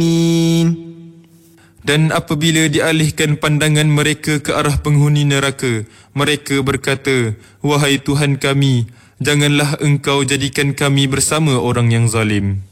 Dan apabila dialihkan pandangan mereka ke arah penghuni neraka, mereka berkata, "Wahai Tuhan kami, janganlah Engkau jadikan kami bersama orang yang zalim."